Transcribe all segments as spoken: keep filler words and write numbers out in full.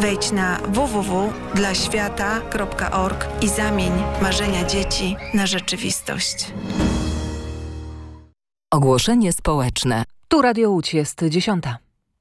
Wejdź na w w w kropka dla świata kropka org i zamień marzenia dzieci na rzeczywistość. Ogłoszenie społeczne. Tu Radio Łódź, jest dziesiąta.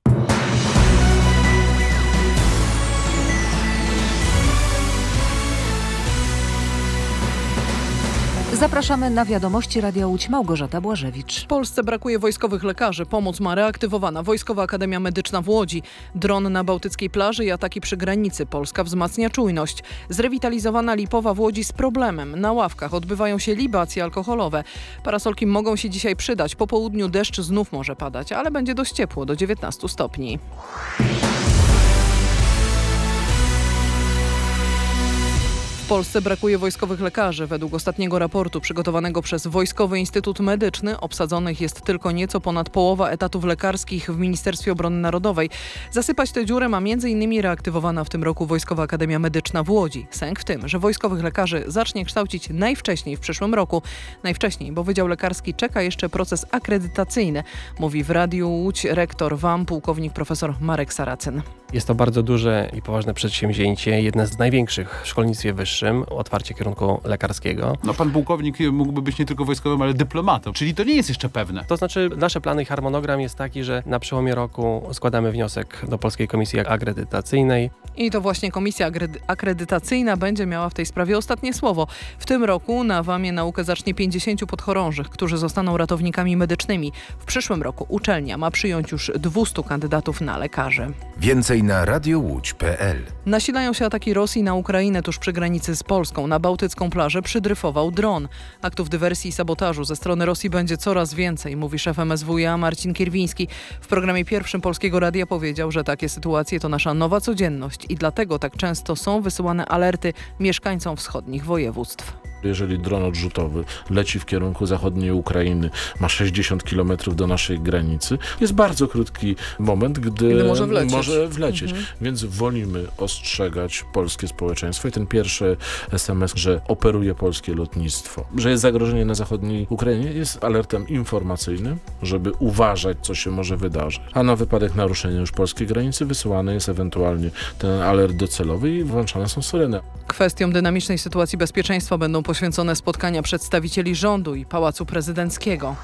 Zapraszamy na wiadomości Radia Łódź. Małgorzata Błażewicz. W Polsce brakuje wojskowych lekarzy. Pomoc ma reaktywowana Wojskowa Akademia Medyczna w Łodzi. Dron na bałtyckiej plaży i ataki przy granicy. Polska wzmacnia czujność. Zrewitalizowana Lipowa w Łodzi z problemem. Na ławkach odbywają się libacje alkoholowe. Parasolki mogą się dzisiaj przydać. Po południu deszcz znów może padać, ale będzie dość ciepło, do dziewiętnastu stopni. W Polsce brakuje wojskowych lekarzy. Według ostatniego raportu przygotowanego przez Wojskowy Instytut Medyczny obsadzonych jest tylko nieco ponad połowa etatów lekarskich w Ministerstwie Obrony Narodowej. Zasypać tę dziurę ma między innymi reaktywowana w tym roku Wojskowa Akademia Medyczna w Łodzi. Sęk w tym, że wojskowych lekarzy zacznie kształcić najwcześniej w przyszłym roku. Najwcześniej, bo Wydział Lekarski czeka jeszcze proces akredytacyjny, mówi w Radiu Łódź rektor W A M, pułkownik profesor Marek Saracyn. Jest to bardzo duże i poważne przedsięwzięcie, jedne z największych w szkolnictwie wyższym, otwarcie kierunku lekarskiego. No pan pułkownik mógłby być nie tylko wojskowym, ale dyplomatą, czyli to nie jest jeszcze pewne. To znaczy nasze plany i harmonogram jest taki, że na przełomie roku składamy wniosek do Polskiej Komisji Akredytacyjnej. I to właśnie Komisja Akredytacyjna będzie miała w tej sprawie ostatnie słowo. W tym roku na W A M-ie naukę zacznie pięćdziesięciu podchorążych, którzy zostaną ratownikami medycznymi. W przyszłym roku uczelnia ma przyjąć już dwustu kandydatów na lekarzy. Więcej na radiowódź kropka p l. Nasilają się ataki Rosji na Ukrainę tuż przy granicy z Polską. Na bałtycką plażę przydryfował dron. Aktów dywersji i sabotażu ze strony Rosji będzie coraz więcej, mówi szef M S W iA Marcin Kierwiński. W programie pierwszym Polskiego Radia powiedział, że takie sytuacje to nasza nowa codzienność i dlatego tak często są wysyłane alerty mieszkańcom wschodnich województw. Jeżeli dron odrzutowy leci w kierunku zachodniej Ukrainy, ma sześćdziesiąt kilometrów do naszej granicy, jest bardzo krótki moment, gdy, gdy może wlecieć. Może wlecieć. Mhm. Więc wolimy ostrzegać polskie społeczeństwo i ten pierwszy es em es, że operuje polskie lotnictwo, że jest zagrożenie na zachodniej Ukrainie, jest alertem informacyjnym, żeby uważać, co się może wydarzyć. A na wypadek naruszenia już polskiej granicy wysyłany jest ewentualnie ten alert docelowy i włączane są syreny. Kwestiom dynamicznej sytuacji bezpieczeństwa będą poświęcone spotkania przedstawicieli rządu i Pałacu Prezydenckiego.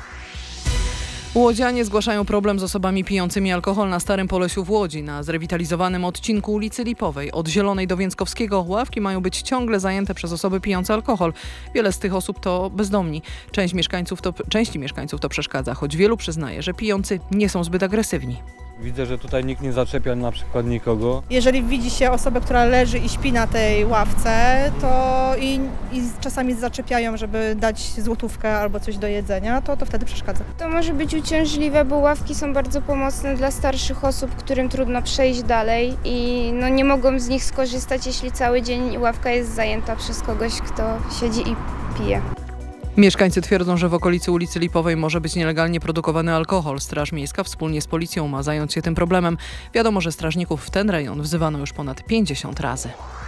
Łodzianie zgłaszają problem z osobami pijącymi alkohol na Starym Polesiu w Łodzi. Na zrewitalizowanym odcinku ulicy Lipowej od Zielonej do Więckowskiego ławki mają być ciągle zajęte przez osoby pijące alkohol. Wiele z tych osób to bezdomni. Część mieszkańców to, części mieszkańców to przeszkadza, choć wielu przyznaje, że pijący nie są zbyt agresywni. Widzę, że tutaj nikt nie zaczepia na przykład nikogo. Jeżeli widzi się osobę, która leży i śpi na tej ławce, to i, i czasami zaczepiają, żeby dać złotówkę albo coś do jedzenia, to, to wtedy przeszkadza. To może być uciążliwe, bo ławki są bardzo pomocne dla starszych osób, którym trudno przejść dalej i no, nie mogą z nich skorzystać, jeśli cały dzień ławka jest zajęta przez kogoś, kto siedzi i pije. Mieszkańcy twierdzą, że w okolicy ulicy Lipowej może być nielegalnie produkowany alkohol. Straż Miejska wspólnie z policją ma zająć się tym problemem. Wiadomo, że strażników w ten rejon wzywano już ponad pięćdziesiąt razy.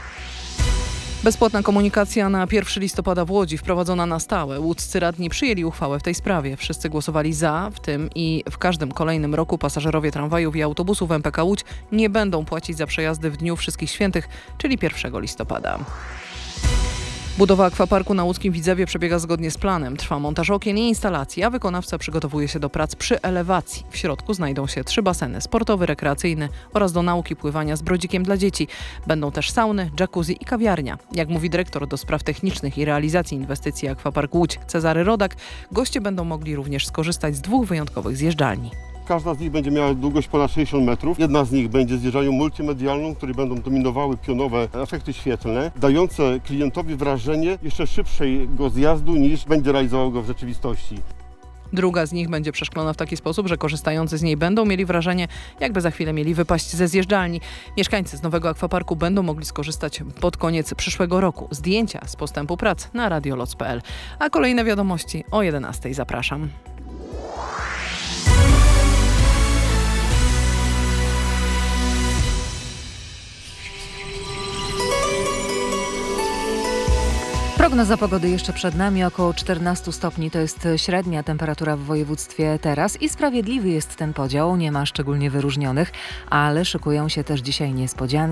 Bezpłatna komunikacja na pierwszego listopada w Łodzi wprowadzona na stałe. Łódzcy radni przyjęli uchwałę w tej sprawie. Wszyscy głosowali za, w tym i w każdym kolejnym roku pasażerowie tramwajów i autobusów M P K Łódź nie będą płacić za przejazdy w dniu Wszystkich Świętych, czyli pierwszego listopada. Budowa akwaparku na łódzkim Widzewie przebiega zgodnie z planem. Trwa montaż okien i instalacji, a wykonawca przygotowuje się do prac przy elewacji. W środku znajdą się trzy baseny, sportowy, rekreacyjny oraz do nauki pływania z brodzikiem dla dzieci. Będą też sauny, jacuzzi i kawiarnia. Jak mówi dyrektor do spraw technicznych i realizacji inwestycji Akwapark Łódź Cezary Rodak, goście będą mogli również skorzystać z dwóch wyjątkowych zjeżdżalni. Każda z nich będzie miała długość ponad sześćdziesiąt metrów. Jedna z nich będzie zjeżdżalnią multimedialną, w której będą dominowały pionowe efekty świetlne, dające klientowi wrażenie jeszcze szybszego zjazdu niż będzie realizował go w rzeczywistości. Druga z nich będzie przeszklona w taki sposób, że korzystający z niej będą mieli wrażenie, jakby za chwilę mieli wypaść ze zjeżdżalni. Mieszkańcy z nowego akwaparku będą mogli skorzystać pod koniec przyszłego roku. Zdjęcia z postępu prac na radioloc kropka p l. A kolejne wiadomości o jedenastej. Zapraszam. Prognoza pogody jeszcze przed nami, około czternaście stopni to jest średnia temperatura w województwie teraz i sprawiedliwy jest ten podział, nie ma szczególnie wyróżnionych, ale szykują się też dzisiaj niespodzianki.